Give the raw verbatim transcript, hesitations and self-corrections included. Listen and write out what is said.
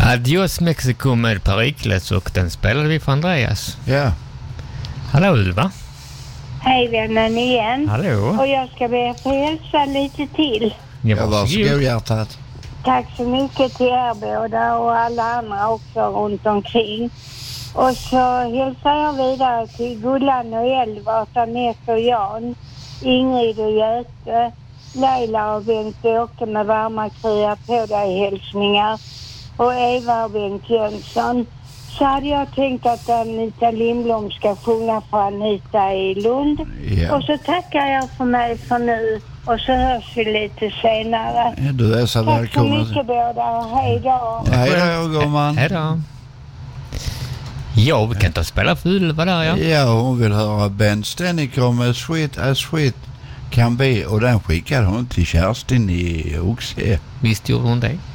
Adios Mexico med Perikles, och den spelade vi för Andreas. Ja. Hallå Ulva. Hej vännen igen. Hallå. Och jag ska be att få hälsa lite till. Ja, varsågod hjärtat. Tack så mycket till er båda och alla andra också runt omkring. Och så hälsar jag vidare till Gullan och Elvart, Anette och Jan, Ingrid och Göte, Leila och Bengt-Åke med varma krya på dig hälsningar, och Eva och Bengt Jönsson. Så hade jag tänkt att Anita Lindblom ska sjunga för Anita i Lund. Ja. Och så tackar jag för mig för nu. Och så hörs vi lite senare. Ja, du är så Tack välkommen. så mycket båda. Hej då. Hej då, gumman. Hej då. Ja, vi kan ta spela för Ulva där, ja. Ja, hon vill höra Ben Steniker med Sweet as Sweet Can Be. Och den skickade hon till Kerstin i Oxie. Visst gjorde hon det.